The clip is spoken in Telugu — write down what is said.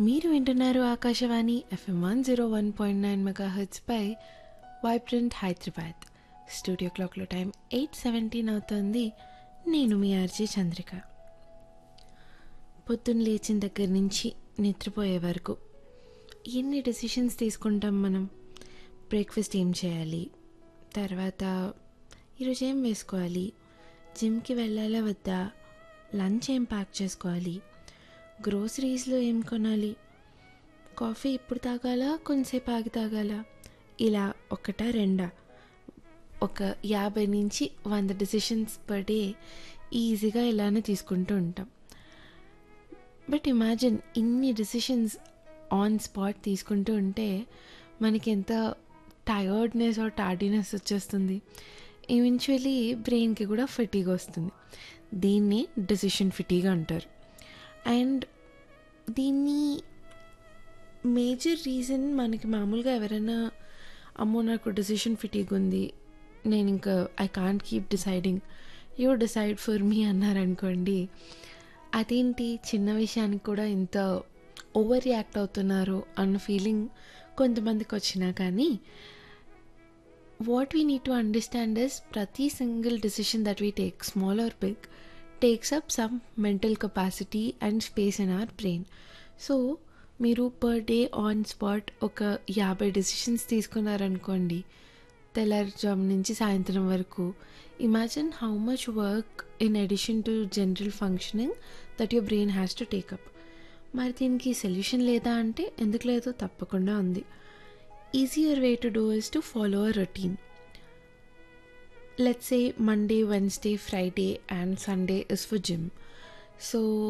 మీరు వింటున్నారు ఆకాశవాణి FM 101.9 మెగాహెర్ట్జ్ పై వైబ్రెంట్ హైదరాబాద్. స్టూడియో క్లాక్లో టైం 8:17 అవుతోంది. నేను మీ ఆర్జే చంద్రిక. పొద్దున్న లేచిన దగ్గర నుంచి నిద్రపోయే వరకు ఎన్ని డెసిషన్స్ తీసుకుంటాం మనం. బ్రేక్ఫాస్ట్ ఏం చేయాలి, తర్వాత ఈరోజు ఏం వేసుకోవాలి, జిమ్కి వెళ్ళాలా వద్దా, లంచ్ ఏం ప్యాక్ చేసుకోవాలి, గ్రోసరీస్లో ఏం కొనాలి, కాఫీ ఇప్పుడు తాగాలా కొంతసేపు ఆగి తాగాలా, ఇలా ఒకటా రెండా, ఒక 50 నుంచి 100 డెసిషన్స్ పర్ డే ఈజీగా ఇలానే తీసుకుంటూ ఉంటాం. బట్ ఇమాజిన్ ఇన్ని డెసిషన్స్ ఆన్ స్పాట్ తీసుకుంటూ ఉంటే మనకి ఎంత టయర్డ్నెస్ ఆర్ టార్డీనెస్ వచ్చేస్తుంది. ఈవెన్చువలీ బ్రెయిన్కి కూడా ఫెటీగ్ వస్తుంది. దీన్ని డెసిషన్ ఫెటీగ్ అంటారు. అండ్ దీన్ని మేజర్ రీజన్ మనకి మామూలుగా ఎవరైనా అమ్మో నాకు డెసిషన్ ఫెటీగ్ ఉంది, నేను ఇంకా I can't keep deciding, you decide for me అన్నారనుకోండి, అదేంటి చిన్న విషయానికి కూడా ఇంత ఓవర్ రియాక్ట్ అవుతున్నారు అన్న ఫీలింగ్ కొంతమందికి వచ్చినా కానీ what we need to understand is ప్రతి single decision that we take, small are big, takes up some mental capacity and space in our brain. So మీరు పర్ డే ఆన్ స్పాట్ ఒక 50 డెసిషన్స్ తీసుకున్నారనుకోండి తెల్లారుజాము నుంచి సాయంత్రం వరకు. Imagine how much work in addition to general functioning that your brain has to take up. మరి దీనికి సొల్యూషన్ లేదా అంటే ఎందుకు లేదో తప్పకుండా ఉంది. Easier way to do is to follow a routine. Let's say Monday, Wednesday, Friday and Sunday is for gym. So